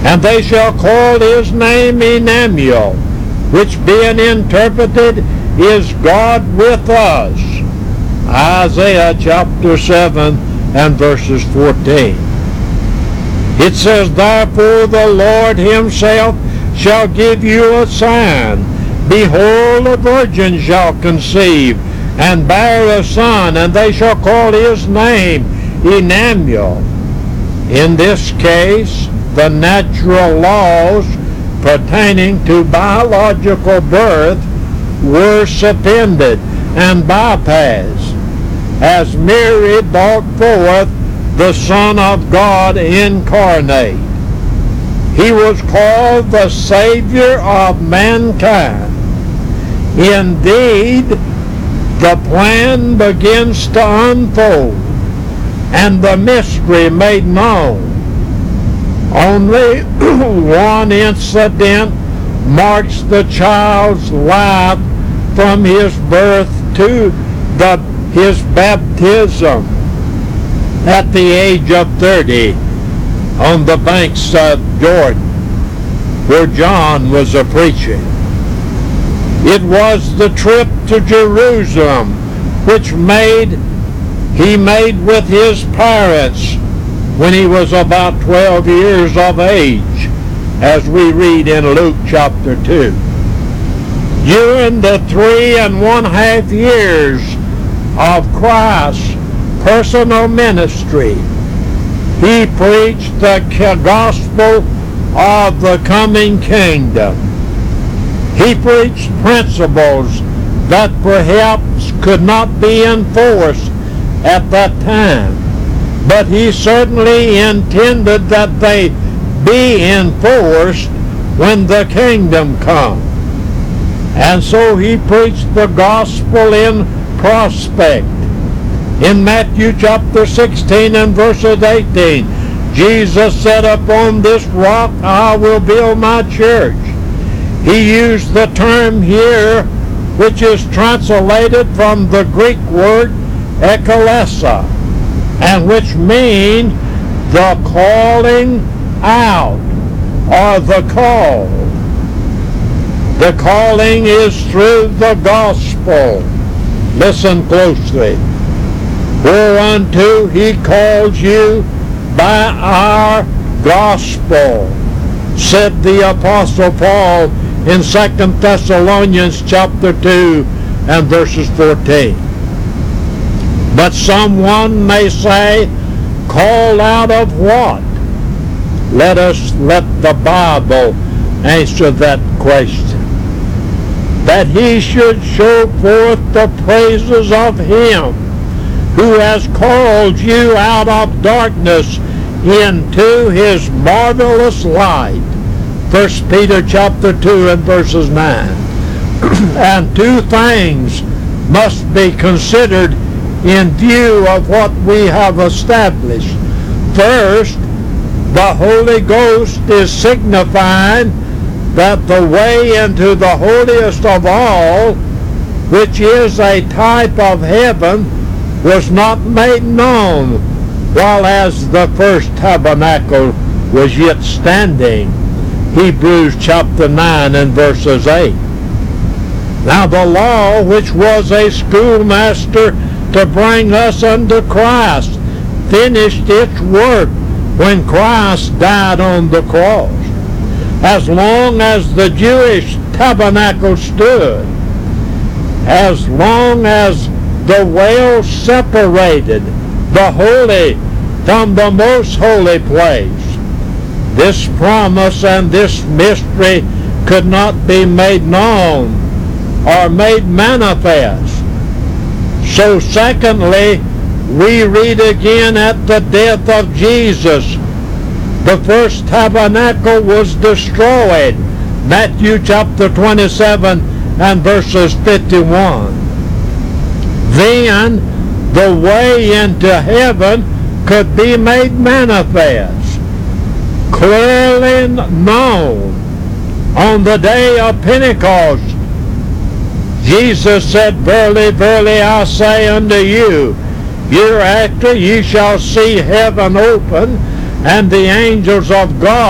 And they shall call his name Emmanuel, which being interpreted is God with us. Isaiah chapter 7 and verses 14. It says, therefore the Lord himself shall give you a sign. Behold, a virgin shall conceive, and bear a son, and they shall call his name Emmanuel. In this case, the natural laws pertaining to biological birth were suspended and bypassed, as Mary brought forth the Son of God incarnate. He was called the Savior of mankind. Indeed, the plan begins to unfold and the mystery made known. Only one incident marks the child's life from his birth to his baptism at the age of 30 on the banks of Jordan, where John was a preacher. It was the trip to Jerusalem which he made with his parents when he was about 12 years of age, as we read in Luke chapter 2. During the 3.5 years of Christ's personal ministry, he preached the gospel of the coming kingdom. He preached principles that perhaps could not be enforced at that time, but he certainly intended that they be enforced when the kingdom comes. And so he preached the gospel in prospect. In Matthew chapter 16 and verses 18, Jesus said, upon this rock I will build my church. He used the term here, which is translated from the Greek word ekkalessa, and which means the calling out, or the call. The calling is through the gospel. Listen closely. Whereunto he calls you by our gospel, said the Apostle Paul in 2 Thessalonians chapter 2 and verses 14. But someone may say, call out of what? Let the Bible answer that question. That he should show forth the praises of him who has called you out of darkness into his marvelous light. 1 Peter chapter 2 and verses 9. And two things must be considered in view of what we have established. First, the Holy Ghost is signifying that the way into the holiest of all, which is a type of heaven, was not made known while as the first tabernacle was yet standing. Hebrews chapter 9 and verses 8. Now the law, which was a schoolmaster to bring us unto Christ, finished its work when Christ died on the cross. As long as the Jewish tabernacle stood, as long as the veil separated the holy from the most holy place, this promise and this mystery could not be made known or made manifest. So secondly, we read again at the death of Jesus, the first tabernacle was destroyed. Matthew chapter 27 and verses 51. Then the way into heaven could be made manifest, clearly known on the day of Pentecost. Jesus said, verily, verily, I say unto you, hereafter ye shall see heaven open, and the angels of God